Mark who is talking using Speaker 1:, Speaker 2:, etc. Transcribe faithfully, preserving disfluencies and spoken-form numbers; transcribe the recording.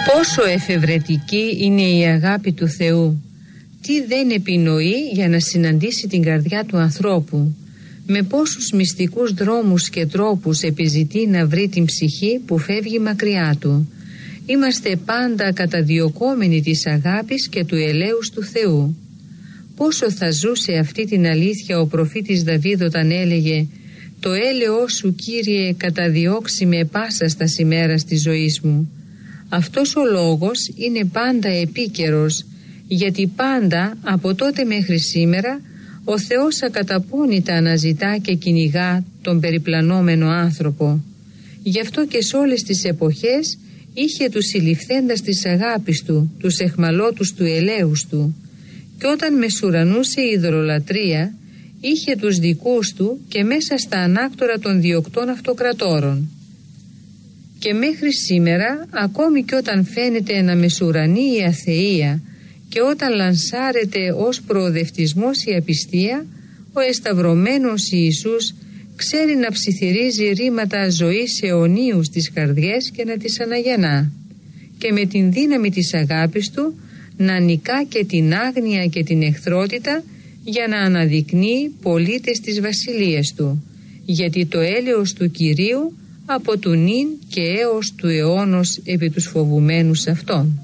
Speaker 1: Πόσο εφευρετική είναι η αγάπη του Θεού. Τι δεν επινοεί για να συναντήσει την καρδιά του ανθρώπου. Με πόσους μυστικούς δρόμους και τρόπους επιζητεί να βρει την ψυχή που φεύγει μακριά του. Είμαστε πάντα καταδιωκόμενοι της αγάπης και του ελέους του Θεού. Πόσο θα ζούσε αυτή την αλήθεια ο προφήτης Δαβίδ όταν έλεγε «Το έλεος σου, Κύριε, καταδιώξει με πάσα στα ημέρας της ζωής μου». Αυτός ο λόγος είναι πάντα επίκαιρος, γιατί πάντα από τότε μέχρι σήμερα ο Θεός ακαταπώνητα αναζητά και κυνηγά τον περιπλανόμενο άνθρωπο. Γι' αυτό και σε όλες τις εποχές είχε τους συλληφθέντας της αγάπης του, τους εχμαλώτους του ελέους του, και όταν μεσουρανούσε η ειδωλολατρεία είχε τους δικούς του και μέσα στα ανάκτορα των διοκτών αυτοκρατόρων. Και μέχρι σήμερα, ακόμη και όταν φαίνεται να μεσουρανεί η αθεία και όταν λανσάρεται ως προοδευτισμός η απιστία, ο εσταυρωμένος Ιησούς ξέρει να ψιθυρίζει ρήματα ζωής αιωνίου στις καρδιές και να τις αναγεννά, και με την δύναμη της αγάπης του να νικά και την άγνοια και την εχθρότητα για να αναδεικνύει πολίτες της βασιλείας του, γιατί το έλεος του Κυρίου από του νυν και έως του αιώνος επί τους φοβουμένους αυτών.